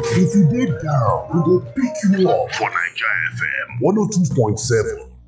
If you dey down, we go pick you up for Naija FM 102.7.